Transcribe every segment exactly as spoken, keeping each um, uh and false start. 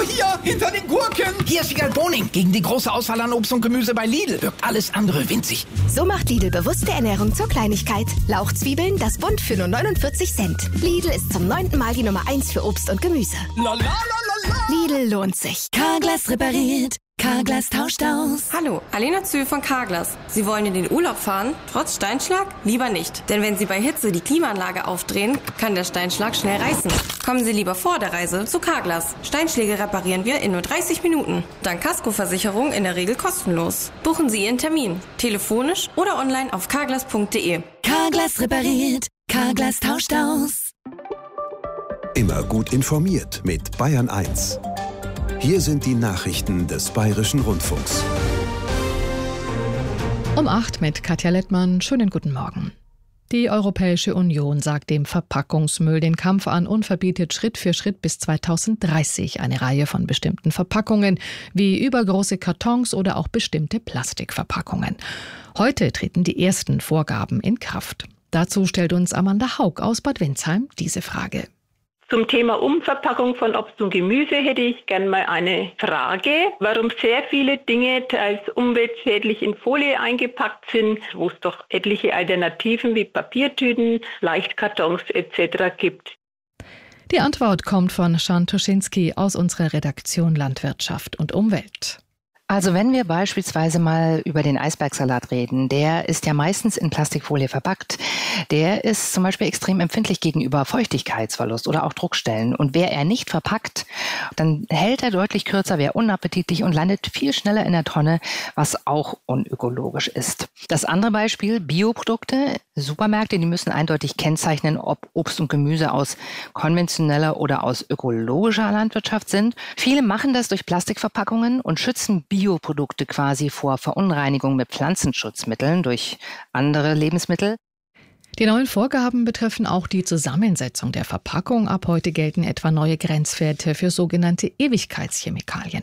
hier, hinter den Gurken. Hier ist Wiegald Boning. Gegen die große Auswahl an Obst und Gemüse bei Lidl wirkt alles andere winzig. So macht Lidl bewusste Ernährung zur Kleinigkeit. Lauchzwiebeln, das Bund für nur neunundvierzig Cent. Lidl ist zum neunten Mal die Nummer eins für Obst und Gemüse. La, la, la, la, la. Lidl lohnt sich. Carglass repariert. Carglass tauscht aus. Hallo, Alena Zühl von Carglass. Sie wollen in den Urlaub fahren? Trotz Steinschlag? Lieber nicht. Denn wenn Sie bei Hitze die Klimaanlage aufdrehen, kann der Steinschlag schnell reißen. Kommen Sie lieber vor der Reise zu Carglass. Steinschläge reparieren wir in nur dreißig Minuten. Dank Kaskoversicherung in der Regel kostenlos. Buchen Sie Ihren Termin. Telefonisch oder online auf carglass punkt de. Carglass repariert. Carglass tauscht aus. Immer gut informiert mit Bayern eins. Hier sind die Nachrichten des Bayerischen Rundfunks. Um acht mit Katja Lettmann. Schönen guten Morgen. Die Europäische Union sagt dem Verpackungsmüll den Kampf an und verbietet Schritt für Schritt bis zweitausenddreißig eine Reihe von bestimmten Verpackungen, wie übergroße Kartons oder auch bestimmte Plastikverpackungen. Heute treten die ersten Vorgaben in Kraft. Dazu stellt uns Amanda Haug aus Bad Windsheim diese Frage. Zum Thema Umverpackung von Obst und Gemüse hätte ich gerne mal eine Frage. Warum sehr viele Dinge teils umweltschädlich in Folie eingepackt sind, wo es doch etliche Alternativen wie Papiertüten, Leichtkartons et cetera gibt. Die Antwort kommt von Jan Tuschinski aus unserer Redaktion Landwirtschaft und Umwelt. Also wenn wir beispielsweise mal über den Eisbergsalat reden, der ist ja meistens in Plastikfolie verpackt. Der ist zum Beispiel extrem empfindlich gegenüber Feuchtigkeitsverlust oder auch Druckstellen. Und wäre er nicht verpackt, dann hält er deutlich kürzer, wäre unappetitlich und landet viel schneller in der Tonne, was auch unökologisch ist. Das andere Beispiel, Bioprodukte. Supermärkte, die müssen eindeutig kennzeichnen, ob Obst und Gemüse aus konventioneller oder aus ökologischer Landwirtschaft sind. Viele machen das durch Plastikverpackungen und schützen Bioprodukte quasi vor Verunreinigung mit Pflanzenschutzmitteln durch andere Lebensmittel. Die neuen Vorgaben betreffen auch die Zusammensetzung der Verpackung. Ab heute gelten etwa neue Grenzwerte für sogenannte Ewigkeitschemikalien.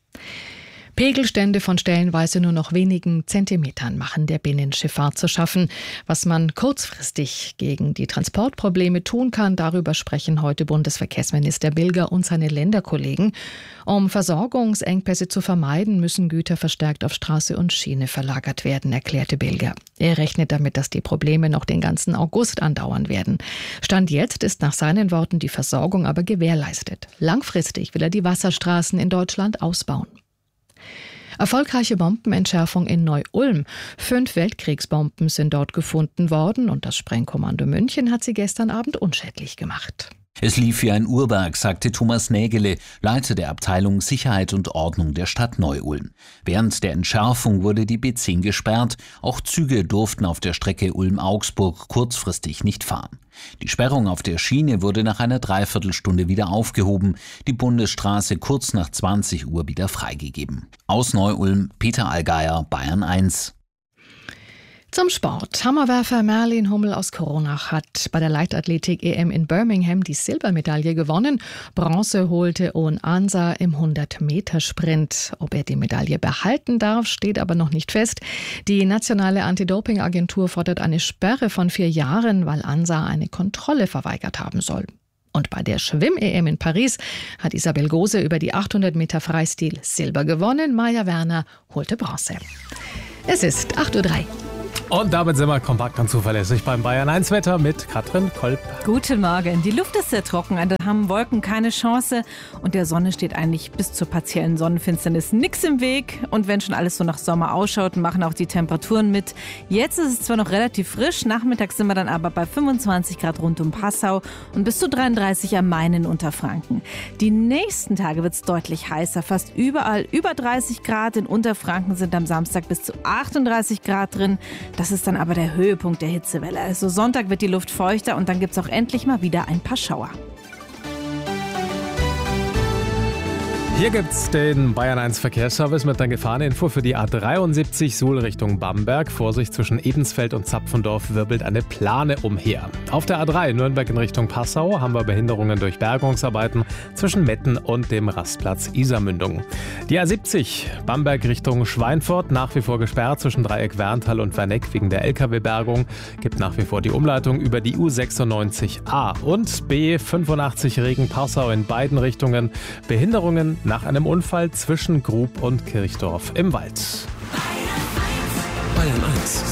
Pegelstände von stellenweise nur noch wenigen Zentimetern machen der Binnenschifffahrt zu schaffen. Was man kurzfristig gegen die Transportprobleme tun kann, darüber sprechen heute Bundesverkehrsminister Bilger und seine Länderkollegen. Um Versorgungsengpässe zu vermeiden, müssen Güter verstärkt auf Straße und Schiene verlagert werden, erklärte Bilger. Er rechnet damit, dass die Probleme noch den ganzen August andauern werden. Stand jetzt ist nach seinen Worten die Versorgung aber gewährleistet. Langfristig will er die Wasserstraßen in Deutschland ausbauen. Erfolgreiche Bombenentschärfung in Neu-Ulm. Fünf Weltkriegsbomben sind dort gefunden worden und das Sprengkommando München hat sie gestern Abend unschädlich gemacht. Es lief wie ein Uhrwerk, sagte Thomas Nägele, Leiter der Abteilung Sicherheit und Ordnung der Stadt Neu-Ulm. Während der Entschärfung wurde die B zehn gesperrt. Auch Züge durften auf der Strecke Ulm-Augsburg kurzfristig nicht fahren. Die Sperrung auf der Schiene wurde nach einer Dreiviertelstunde wieder aufgehoben, die Bundesstraße kurz nach zwanzig Uhr wieder freigegeben. Aus Neu-Ulm, Peter Allgeier, Bayern eins. Zum Sport. Hammerwerfer Merlin Hummel aus Kronach hat bei der Leichtathletik-E M in Birmingham die Silbermedaille gewonnen. Bronze holte Owen Ansa im hundert-Meter-Sprint. Ob er die Medaille behalten darf, steht aber noch nicht fest. Die nationale Anti-Doping-Agentur fordert eine Sperre von vier Jahren, weil Ansa eine Kontrolle verweigert haben soll. Und bei der Schwimm-E M in Paris hat Isabel Gose über die achthundert Meter Freistil Silber gewonnen. Maja Werner holte Bronze. Es ist acht Uhr drei. Und damit sind wir kompakt und zuverlässig beim Bayern eins Wetter mit Katrin Kolb. Guten Morgen. Die Luft ist sehr trocken, da haben Wolken keine Chance und der Sonne steht eigentlich bis zur partiellen Sonnenfinsternis nichts im Weg. Und wenn schon alles so nach Sommer ausschaut, machen auch die Temperaturen mit. Jetzt ist es zwar noch relativ frisch, nachmittags sind wir dann aber bei fünfundzwanzig Grad rund um Passau und bis zu dreiunddreißig am Main in Unterfranken. Die nächsten Tage wird es deutlich heißer, fast überall über dreißig Grad. In Unterfranken sind am Samstag bis zu achtunddreißig Grad drin. Das ist dann aber der Höhepunkt der Hitzewelle. Also Sonntag wird die Luft feuchter und dann gibt es auch endlich mal wieder ein paar Schauer. Hier gibt's den Bayern eins Verkehrsservice mit einer Gefahreninfo für die A dreiundsiebzig Suhl Richtung Bamberg. Vorsicht, zwischen Ebensfeld und Zapfendorf wirbelt eine Plane umher. Auf der A drei Nürnberg in Richtung Passau haben wir Behinderungen durch Bergungsarbeiten zwischen Metten und dem Rastplatz Isarmündung. Die A siebzig Bamberg Richtung Schweinfurt nach wie vor gesperrt zwischen Dreieck Werntal und Werneck wegen der L K W-Bergung. Gibt nach wie vor die Umleitung über die U sechsundneunzig A und B fünfundachtzig Regen-Passau in beiden Richtungen. Behinderungen nach einem Unfall zwischen Grub und Kirchdorf im Wald. Bayern eins.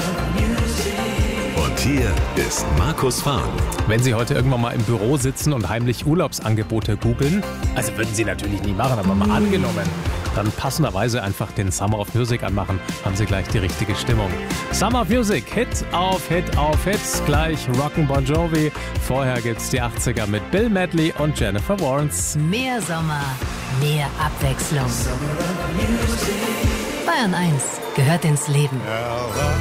Und hier ist Markus Fahn. Wenn Sie heute irgendwann mal im Büro sitzen und heimlich Urlaubsangebote googeln, also würden Sie natürlich nie machen, aber mal angenommen, dann passenderweise einfach den Summer of Music anmachen, haben Sie gleich die richtige Stimmung. Summer of Music, Hit auf Hit auf Hit, gleich Rock'n' Bon Jovi. Vorher gibt's die achtziger mit Bill Medley und Jennifer Warnes. Mehr Sommer, mehr Abwechslung. Bayern eins gehört ins Leben.